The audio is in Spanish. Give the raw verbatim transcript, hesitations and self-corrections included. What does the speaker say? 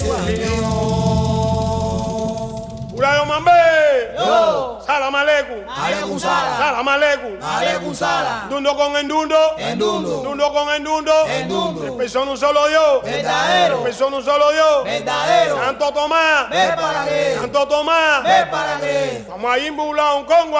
Urayo Mambe. Yo. Salam aleikum. Aleikum salam. Salam aleikum. Aleikum salam. Dundo con endundo. Endundo. Dundo con endundo. Endundo. Empezó en un solo Dios. Verdadero. Empezó en un solo Dios. Verdadero. Santo Tomás. Ve para qué. Santo Tomás. Ve para qué. Vamos a ir a un Congo.